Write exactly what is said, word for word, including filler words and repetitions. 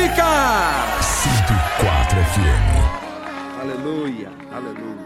música. cento e quatro F M. Aleluia, aleluia.